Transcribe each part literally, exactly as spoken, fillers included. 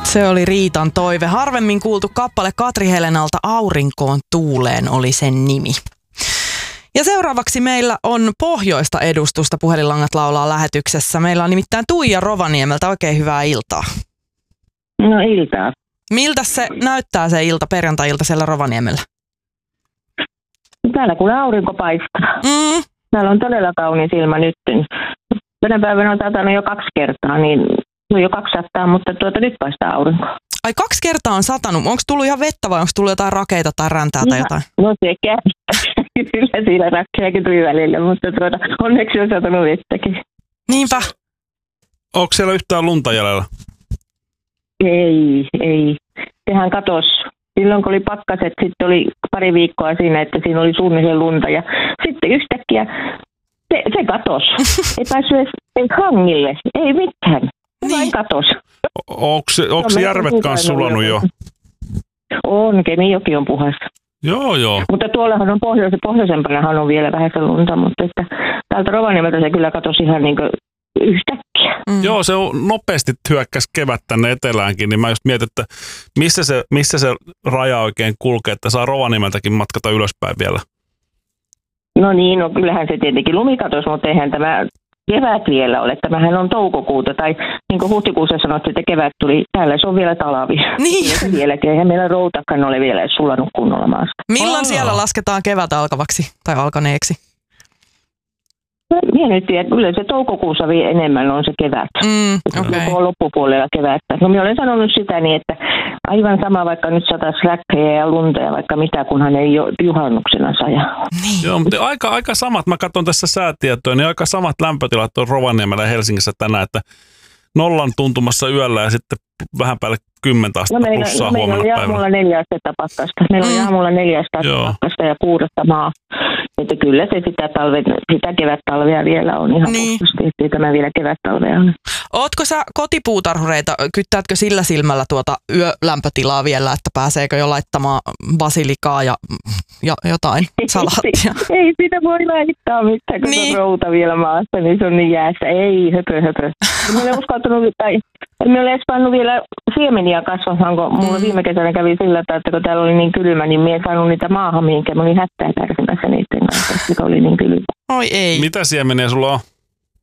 Se oli Riitan toive. Harvemmin kuultu kappale Katri Helenalta Aurinkoon tuuleen oli sen nimi. Ja seuraavaksi meillä on pohjoista edustusta Puhelinlangat laulaa lähetyksessä. Meillä on nimittäin Tuija Rovaniemeltä. Oikein hyvää iltaa. No iltaa. Miltä se näyttää se ilta, perjantai-ilta siellä Rovaniemellä? Täällä kun aurinko paistaa. Mm. Täällä on todella kaunis ilma nyt. Tänä päivänä on satanut jo kaksi kertaa, niin on jo kaksisataa, mutta tuota nyt paistaa aurinko. Ai kaksi kertaa on satanut. Onko tullut ihan vettä vai onko tullut jotain rakeita tai räntää tai jotain? No se käy. Kyllä siinä rakkeakin tuli välillä, mutta tuota, onneksi on satanut vettäkin. Niinpä. Onko siellä yhtään lunta jäljellä? Ei, ei. Sehän katosi. Silloin kun oli pakkaset, sitten oli pari viikkoa siinä, että siinä oli suunnilleen lunta ja sitten yhtäkkiä se, se katosi. Ei päässyt edes ei hangille, ei mitään. Se vain katosi. Onko järvet kanssa sulanut jo? On, Kemijoki on puhas. Joo, joo. Mutta tuollahan on pohjois- pohjoisempanahan on vielä vähän se lunta, mutta että täältä Rovaniemeltä se kyllä katosi ihan niin kuin yhtäkkiä. Mm. Joo, se on nopeasti hyökkäs kevät tänne eteläänkin, niin mä just mietin, että missä se, missä se raja oikein kulkee, että saa Rovaniemeltäkin matkata ylöspäin vielä. No niin, no kyllähän se tietenkin lumikatos, mutta eihän tämä kevät vielä ole. Tämähän on toukokuuta, tai niin kuin huhtikuussa sanottiin, että kevät tuli, täällä se on vielä talvi. Niin. Vieläkin, eihän meillä routakaan ole vielä sulanut kunnolla maasta. Milloin Aa. siellä lasketaan kevät alkavaksi tai alkaneeksi? Minä nyt tiedän, kyllä se toukokuussa vielä enemmän on se kevät. Mm, okay. Koko loppupuolella kevättä. No minä olen sanonut sitä niin, että aivan sama vaikka nyt sataisi räkkejä ja lunta ja vaikka mitä, kunhan ei jo juhannuksena saja. Niin. Joo, mutta aika, aika samat, mä katson tässä säätietoja, niin aika samat lämpötilat on Rovaniemellä ja Helsingissä tänään, että nollan tuntumassa yöllä ja sitten vähän päälle kymmentä astetta no plussaa no huomenna meillä päivänä. oli aamulla neljä astetta pakkasta. Meillä oli Mm. aamulla neljä astetta pakkasta ja kuudesta maa. Että kyllä se sitä, talve, sitä kevättalvea vielä on ihan Niin. puhtaasti, ettei tämä vielä kevättalvea on. Ootko sä kotipuutarhureita, kyttäätkö sillä silmällä tuota yölämpötilaa vielä, että pääseekö jo laittamaan basilikaa ja, ja jotain salaattia? Ei, ei sitä voi laittaa mitään, kun Niin. on routa vielä maassa, niin se on niin jäässä. Ei, höpö, höpö. En ole uskaltanut, tai en ole edes pannut vielä siemeniä kasvamaan, kun mulla Mm. viime kesänä kävi sillä tavalla, että kun täällä oli niin kylmä, niin minä en saanut niitä maahan mihinkään. Mä olin hättää kärsin kanssa niiden kanssa, kun oli niin kylmä. Oi ei. Mitä siemeniä sulla on?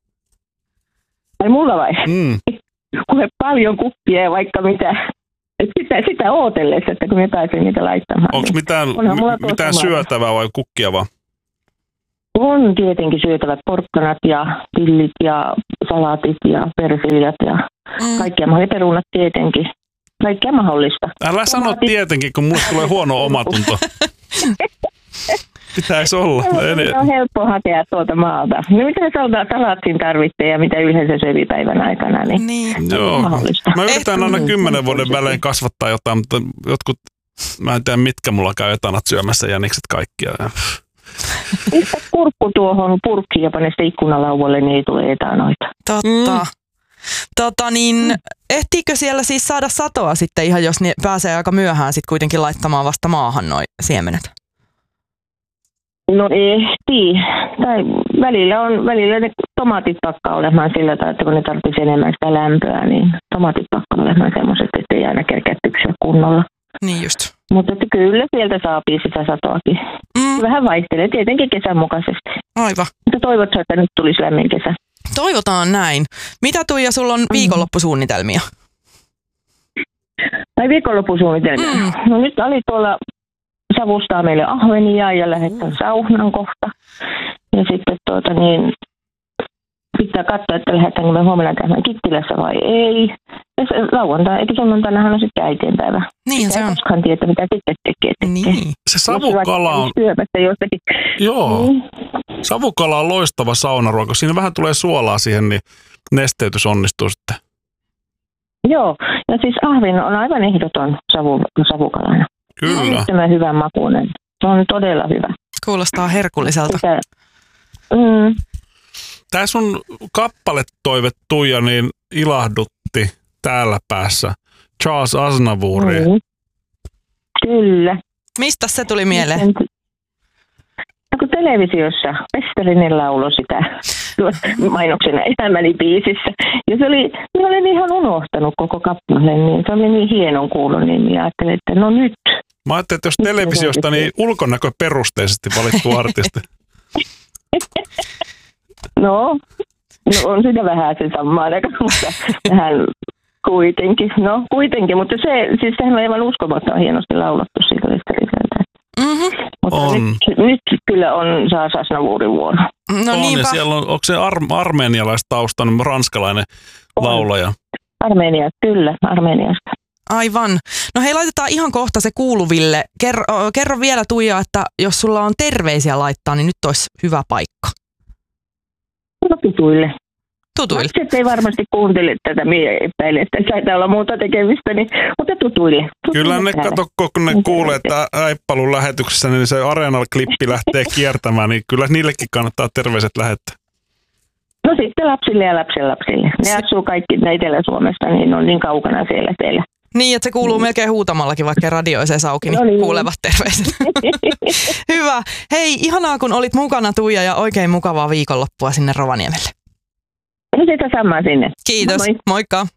Ai mulla vai? Mm. Kuule paljon kuppia ja vaikka mitä. Et sitä, sitä ootellessa, että kun me pääsen niitä laittamaan. Onko niin mitään, onhan mulla tuossa mitään maata. syötävää vai kukkia vaan? On tietenkin syötävät porkkanat ja pillit ja salaatit ja persiljat ja Mm. kaikkia mahdollista, perunat tietenkin. Kaikkea mahdollista. Älä sano Tomaatit. tietenkin, kun mulle tulee huono omatunto. Pitäisi olla. Se on helppo hakea tuolta maalta. No mitä salaattiin tarvitsee ja mitä yleensä söi päivän aikana, niin, Niin. Joo. mahdollista. Mä yritän aina Mm. kymmenen vuoden välein kasvattaa jotain, mutta jotkut, mä en tiedä mitkä mulla käy etanat syömässä jänikset kaikkia. Pistä kurkku tuohon purkkiin ja pane sitä ikkunalauvalle, niin ei tule etanoita. Totta. Mm. Tota niin, ehtiikö siellä siis saada satoa sitten ihan, jos ne pääsee aika myöhään sitten kuitenkin laittamaan vasta maahan noi siemenet? No ehtii. Tai välillä, on, välillä ne tomaatit pakkaa olemaan sillä tavalla, että kun ne tarvitsisi enemmän sitä lämpöä, niin tomaatit pakkaa olemaan semmoiset, ettei aina kerkeä tyksyä kunnolla. Niin just. Mutta että kyllä sieltä saapii sitä satoakin. Mm, Vähän vaihtelee, tietenkin kesän mukaisesti. aivan. Mutta toivotko, että nyt tulisi lämmin kesä? Toivotaan näin. Mitä Tuija, sulla on viikonloppusuunnitelmia? Tai viikonloppusuunnitelmia. Mm. No nyt oli tuolla savustaa meille ahvenia ja lähdetään saunan kohta. Ja sitten tuota niin, pitää katsoa, että lähdetäänkö me huomenna käymään Kittilässä vai ei. Ja se lauantai, eikä sunnuntainahan on sitten äitienpäivä. Niin se on. Koskaan tiedä, mitä sitten tekee. tekee. Niin. Se savukala on, Syömässä jostakin. joo, Mm. savukala on loistava saunaruoka. Siinä vähän tulee suolaa siihen, niin nesteytys onnistuu sitten. Joo, ja siis ahven on aivan ehdoton savu, savukalana. Kyllä. Tämä hyvän makuinen. Se on todella hyvä. Kuulostaa herkulliselta. Sitä, mm, Tämä sun kappaletoive, Tuija, niin ilahdutti täällä päässä Charles Aznavouri. mm, kyllä. Mistä se tuli mieleen? No, kun televisiossa Pestelinen lauloi sitä. mainoksena elämäni biisissä. Ja se oli, minä olen ihan unohtanut koko kappaleen, niin se oli niin hienon kuulun, niin minä ajattelin, että no nyt. Mä ajattelin, että jos televisiosta, niin ulkonäköperusteisesti valittu artisti. No, no on sitä vähän se samaan aikaan, mutta vähän kuitenkin. No kuitenkin, mutta se, siis sehän on aivan uskomaton hienosti laulattu siitä Leskariseltä. Mm-hmm. Mutta on. Nyt, nyt kyllä on Saas Aznavourin vuoro. No on, niinpä. ja siellä on, onko se ar- armeenialaistaustainen, ranskalainen On. laulaja? Armenia, kyllä, Armeniasta. Aivan. No hei, laitetaan ihan kohta se kuuluville. Kerro, kerro vielä Tuija, että jos sulla on terveisiä laittaa, niin nyt olisi hyvä paikka. No tutuille. Tutuille. Lapset ei varmasti kuuntele tätä, minä epäilen, että taitaa olla muuta tekemistä, niin, mutta tutuille. tutuille Kyllä ne täällä. kato, kun ne kuulee, että Äippalun lähetyksessä niin se Areenal-klippi lähtee kiertämään, niin kyllä niillekin kannattaa terveiset lähettää. No sitten lapsille ja lapsenlapsille. Ne asuu kaikki Etelä-Suomesta, niin on niin kaukana siellä teillä. Niin, että se kuuluu melkein huutamallakin, vaikka radio ei se auki, niin, No niin. kuulevat terveiset. Hyvä. Hei, ihanaa kun olit mukana Tuija ja oikein mukavaa viikonloppua sinne Rovaniemelle. No sitä samaa sinne. Kiitos, Moi. moikka.